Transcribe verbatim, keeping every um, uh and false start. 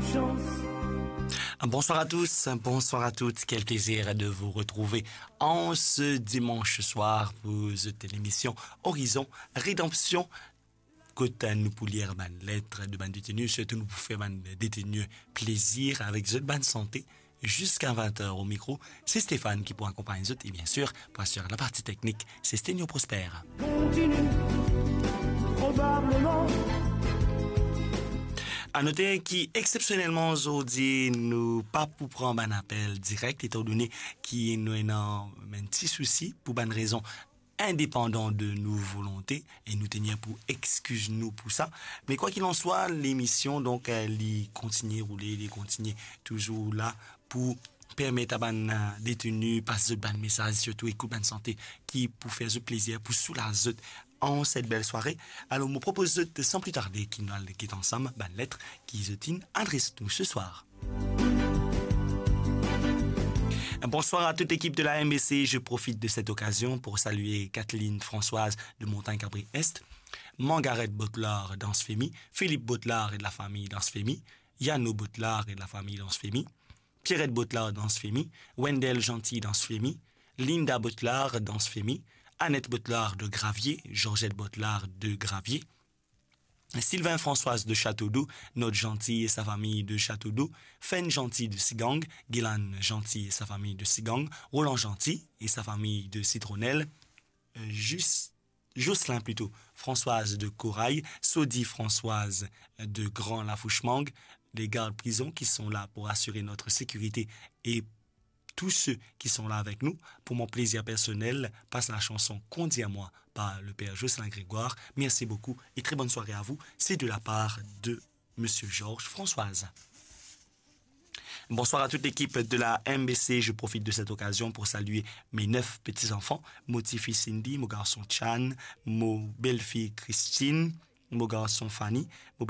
Bonsoir à tous, bonsoir à toutes. Quel plaisir de vous retrouver en ce dimanche soir pour cette émission Horizon Rédemption. Côté nous pour lire ban lettres de ban détenus, surtout nous pour faire ban détenus plaisir avec cette bonne santé jusqu'à vingt heures au micro. C'est Stéphane qui pourra accompagner les autres et bien sûr, pour assurer la partie technique, c'est Sténio Prosper. Continue, probablement. À noter qui exceptionnellement aujourd'hui nous pas pour prendre un appel direct étant donné qu'il nous a un petit souci pour une raison indépendant de nos volontés et nous tenir pour excuse nous pour ça, mais quoi qu'il en soit l'émission donc elle continue rouler, elle continue toujours là pour permettre à ban détenu passer ban message surtout écoute ban santé qui pour faire ce plaisir pour soulager en cette belle soirée. Alors, je vous propose de, sans plus tarder, qui nous quitte ensemble, une lettre qui adresse nous ce soir. Bonsoir à toute l'équipe de la M B C. Je profite de cette occasion pour saluer Kathleen Françoise de Montagne-Cabri-Est, Margaret Butler d'Ansfémy, Philippe Butler et de la famille d'Ansfémy, Yano Butler et de la famille d'Ansfémy, Pierrette Butler d'Ansfémy, Wendell Gentil d'Ansfémy, Linda Butler d'Ansfémy, Annette Butler de Gravier, Georgette Butler de Gravier, Sylvain Françoise de Château-d'Eau, notre Gentil et sa famille de Château-d'Eau, Fen Gentil de Sigang, Guilan Gentil et sa famille de Sigang, Roland Gentil et sa famille de Citronnelle, euh, Just, Jocelyn plutôt, Françoise de Corail, Sodi Françoise de Grand Lafouchemang, les gardes prison qui sont là pour assurer notre sécurité et tous ceux qui sont là avec nous, pour mon plaisir personnel, passe la chanson Qu'on dit à moi par le père Jocelyn Grégoire. Merci beaucoup et très bonne soirée à vous. C'est de la part de Monsieur Georges Françoise. Bonsoir à toute l'équipe de la M B C. Je profite de cette occasion pour saluer mes neuf petits-enfants, mon petit-fils Cindy, mon garçon Chan, mon belle-fille Christine, mon garçon Fanny, mon